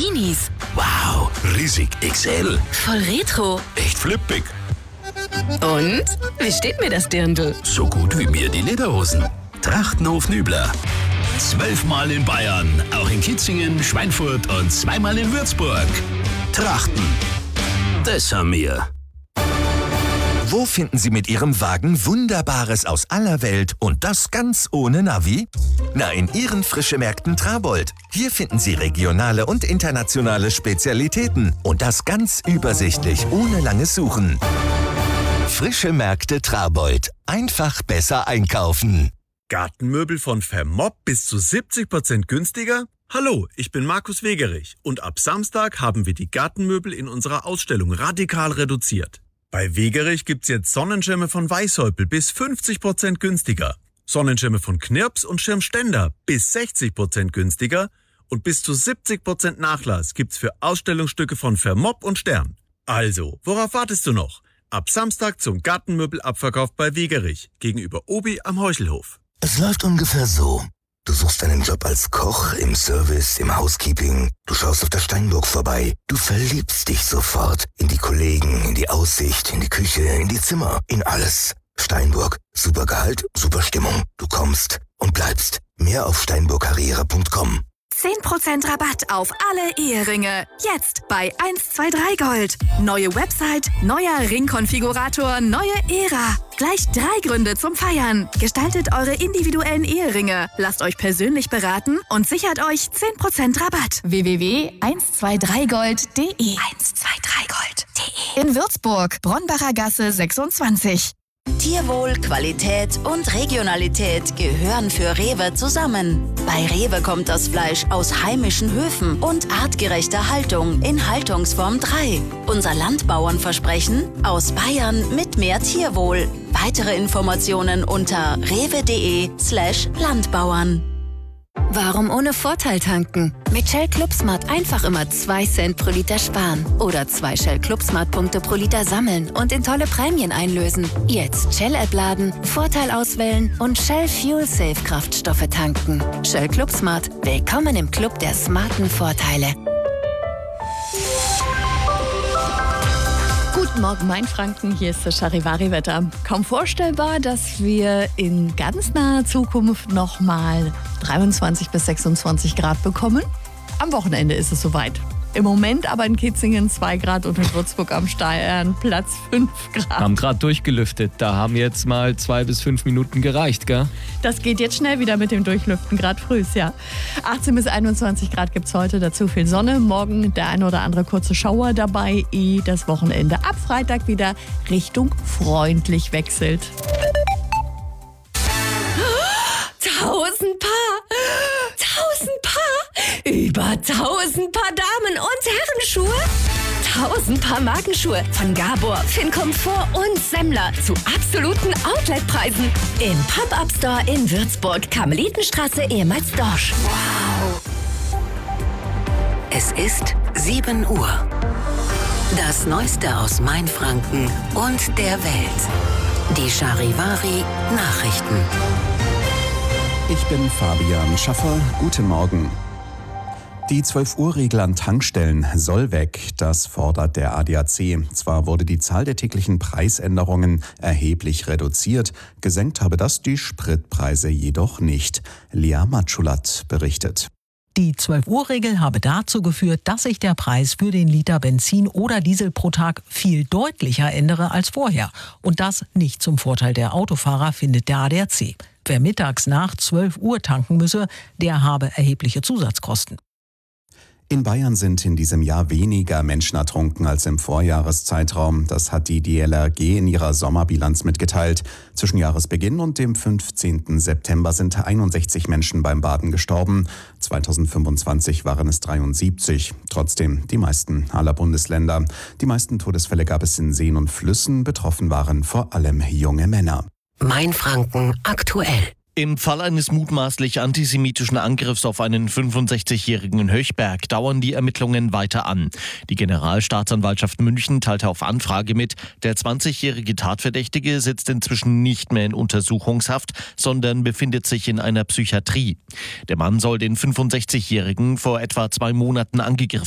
Bikinis. Wow, riesig XL. Voll retro. Echt flippig. Und? Wie steht mir das Dirndl? So gut wie mir die Lederhosen. Trachtenhof Nübler. 12-mal in Bayern, auch in Kitzingen, Schweinfurt und 2-mal in Würzburg. Trachten. Das haben wir. Wo finden Sie mit Ihrem Wagen Wunderbares aus aller Welt und das ganz ohne Navi? Na, in Ihren Frischemärkten Trabold. Hier finden Sie regionale und internationale Spezialitäten und das ganz übersichtlich, ohne langes Suchen. Frische Märkte Trabold. Einfach besser einkaufen. Gartenmöbel von Vermopp bis zu 70% günstiger? Hallo, ich bin Markus Wegerich und ab Samstag haben wir die Gartenmöbel in unserer Ausstellung radikal reduziert. Bei Wegerich gibt's jetzt Sonnenschirme von Weißhäupl bis 50% günstiger, Sonnenschirme von Knirps und Schirmständer bis 60% günstiger und bis zu 70% Nachlass gibt's für Ausstellungsstücke von Vermopp und Stern. Also, worauf wartest du noch? Ab Samstag zum Gartenmöbelabverkauf bei Wegerich gegenüber Obi am Heuchelhof. Es läuft ungefähr so. Du suchst einen Job als Koch, im Service, im Housekeeping. Du schaust auf der Steinburg vorbei. Du verliebst dich sofort in die Kollegen, in die Aussicht, in die Küche, in die Zimmer, in alles. Steinburg. Super Gehalt, super Stimmung. Du kommst und bleibst. Mehr auf steinburgkarriere.com. 10% Rabatt auf alle Eheringe. Jetzt bei 123 Gold. Neue Website, neuer Ringkonfigurator, neue Ära. Gleich 3 Gründe zum Feiern. Gestaltet eure individuellen Eheringe. Lasst euch persönlich beraten und sichert euch 10% Rabatt. www.123gold.de 123gold.de In Würzburg, Bronbacher Gasse 26. Tierwohl, Qualität und Regionalität gehören für Rewe zusammen. Bei Rewe kommt das Fleisch aus heimischen Höfen und artgerechter Haltung in Haltungsform 3. Unser Landbauernversprechen: aus Bayern mit mehr Tierwohl. Weitere Informationen unter rewe.de/Landbauern. Warum ohne Vorteil tanken? Mit Shell Clubsmart einfach immer 2 Cent pro Liter sparen. Oder 2 Shell Clubsmart-Punkte pro Liter sammeln und in tolle Prämien einlösen. Jetzt Shell-App laden, Vorteil auswählen und Shell Fuel Safe Kraftstoffe tanken. Shell Clubsmart. Willkommen im Club der smarten Vorteile. Guten Morgen, Mainfranken. Hier ist das Charivari-Wetter. Kaum vorstellbar, dass wir in ganz naher Zukunft nochmal 23 bis 26 Grad bekommen. Am Wochenende ist es soweit. Im Moment aber in Kitzingen 2 Grad und in Würzburg am Steinplatz 5 Grad. Haben gerade durchgelüftet. Da haben jetzt mal 2 bis 5 Minuten gereicht, gell? Das geht jetzt schnell wieder mit dem Durchlüften, gerade früh, ja. 18 bis 21 Grad gibt es heute, dazu viel Sonne. Morgen der ein oder andere kurze Schauer dabei, ehe das Wochenende ab Freitag wieder Richtung freundlich wechselt. 1000 Paar! 1000 Paar! Über 1000 Paar Damen- und Herrenschuhe! 1000 Paar Markenschuhe von Gabor, Fincomfort und Semmler zu absoluten Outletpreisen. Im Pop-Up-Store in Würzburg, Karmelitenstraße, ehemals Dorsch. Wow! Es ist 7 Uhr. Das Neueste aus Mainfranken und der Welt. Die Charivari Nachrichten. Ich bin Fabian Schaffer. Guten Morgen. Die 12-Uhr-Regel an Tankstellen soll weg. Das fordert der ADAC. Zwar wurde die Zahl der täglichen Preisänderungen erheblich reduziert, gesenkt habe das die Spritpreise jedoch nicht. Lea Matschulat berichtet. Die 12-Uhr-Regel habe dazu geführt, dass sich der Preis für den Liter Benzin oder Diesel pro Tag viel deutlicher ändere als vorher. Und das nicht zum Vorteil der Autofahrer, findet der ADAC. Wer mittags nach 12 Uhr tanken müsse, der habe erhebliche Zusatzkosten. In Bayern sind in diesem Jahr weniger Menschen ertrunken als im Vorjahreszeitraum. Das hat die DLRG in ihrer Sommerbilanz mitgeteilt. Zwischen Jahresbeginn und dem 15. September sind 61 Menschen beim Baden gestorben. 2025 waren es 73. Trotzdem die meisten aller Bundesländer. Die meisten Todesfälle gab es in Seen und Flüssen. Betroffen waren vor allem junge Männer. Mainfranken aktuell. Im Fall eines mutmaßlich antisemitischen Angriffs auf einen 65-Jährigen in Höchberg dauern die Ermittlungen weiter an. Die Generalstaatsanwaltschaft München teilte auf Anfrage mit, der 20-jährige Tatverdächtige sitzt inzwischen nicht mehr in Untersuchungshaft, sondern befindet sich in einer Psychiatrie. Der Mann soll den 65-Jährigen vor etwa 2 Monaten angegriffen